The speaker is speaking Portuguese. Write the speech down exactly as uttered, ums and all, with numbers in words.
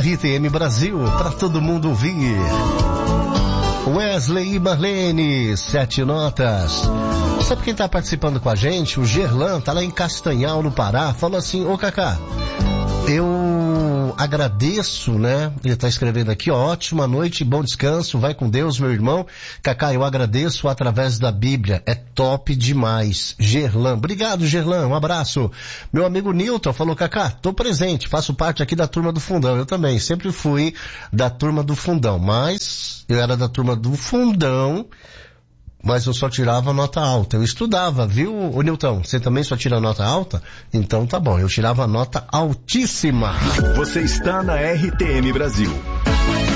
R T M Brasil, para todo mundo ouvir. Wesley e Marlene, sete notas. Sabe quem tá participando com a gente? O Gerlan, tá lá em Castanhal, no Pará. Falou assim: ô Cacá, eu agradeço, né? Ele tá escrevendo aqui, ó, ótima noite, bom descanso, vai com Deus, meu irmão. Cacá, eu agradeço através da Bíblia, é top demais. Gerlan, obrigado, Gerlan, um abraço. Meu amigo Newton falou: Cacá, tô presente, faço parte aqui da turma do Fundão. Eu também, sempre fui da turma do Fundão, mas eu era da turma do Fundão, mas eu só tirava nota alta. Eu estudava, viu, ô Nilton? Você também só tira nota alta? Então tá bom, eu tirava nota altíssima. Você está na R T M Brasil.